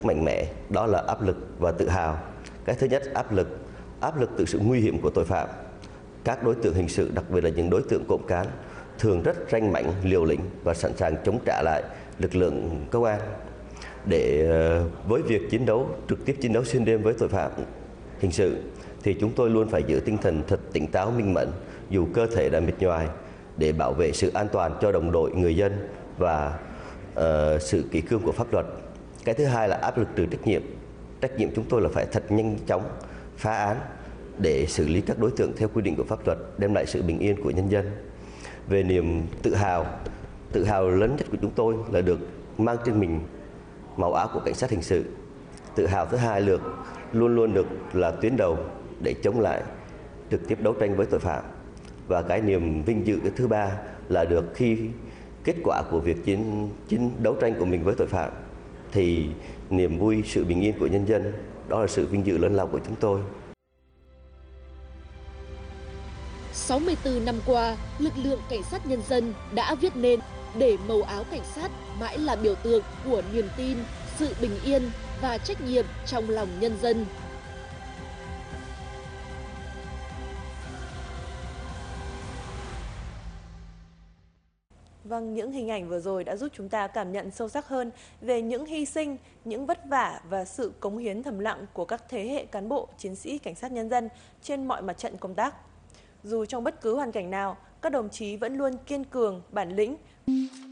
Mạnh mẽ, đó là áp lực và tự hào. Cái thứ nhất, áp lực từ sự nguy hiểm của tội phạm. Các đối tượng hình sự, đặc biệt là những đối tượng cộng cán, thường rất ranh mãnh, liều lĩnh và sẵn sàng chống trả lại lực lượng công an. Với việc trực tiếp chiến đấu xuyên đêm với tội phạm hình sự, thì chúng tôi luôn phải giữ tinh thần thật tỉnh táo, minh mẫn, dù cơ thể đã mệt nhoài, để bảo vệ sự an toàn cho đồng đội, người dân và sự kỷ cương của pháp luật. Cái thứ hai là áp lực từ trách nhiệm. Trách nhiệm chúng tôi là phải thật nhanh chóng phá án để xử lý các đối tượng theo quy định của pháp luật, đem lại sự bình yên của nhân dân. Về niềm tự hào lớn nhất của chúng tôi là được mang trên mình màu áo của cảnh sát hình sự. Tự hào thứ hai là luôn luôn được là tuyến đầu để chống lại, trực tiếp đấu tranh với tội phạm. Và cái niềm vinh dự thứ ba là được khi kết quả của việc đấu tranh của mình với tội phạm, thì niềm vui, sự bình yên của nhân dân, đó là sự vinh dự lớn lao của chúng tôi. 64 năm qua, lực lượng cảnh sát nhân dân đã viết nên để màu áo cảnh sát mãi là biểu tượng của niềm tin, sự bình yên và trách nhiệm trong lòng nhân dân. Vâng, những hình ảnh vừa rồi đã giúp chúng ta cảm nhận sâu sắc hơn về những hy sinh, những vất vả và sự cống hiến thầm lặng của các thế hệ cán bộ, chiến sĩ cảnh sát nhân dân trên mọi mặt trận công tác. Dù trong bất cứ hoàn cảnh nào, các đồng chí vẫn luôn kiên cường, bản lĩnh.